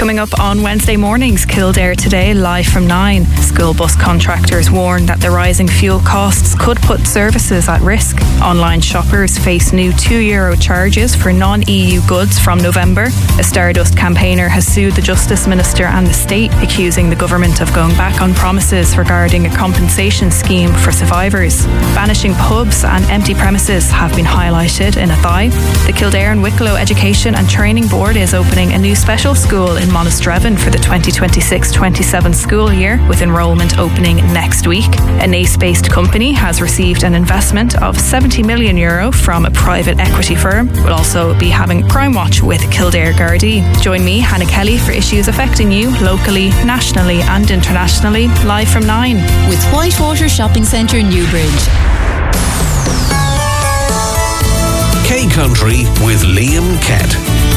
Coming up on Wednesday mornings, Kildare Today, live from 9. School bus contractors warn that the rising fuel costs could put services at risk. Online shoppers face new €2 charges for non-EU goods from November. A Stardust campaigner has sued the Justice Minister and the state, accusing the government of going back on promises regarding a compensation scheme for survivors. Vanishing pubs and empty premises have been highlighted in Athy. The Kildare and Wicklow Education and Training Board is opening a new special school in Monasterevin for the 2026-27 school year, with enrolment opening next week. A Naas-based company has received an investment of €70 million from a private equity firm. We'll also be having Crime Watch with Kildare Gardaí. Join me, Hannah Kelly, for issues affecting you locally, nationally and internationally, live from 9. With Whitewater Shopping Centre, Newbridge. K Country with Liam Kett.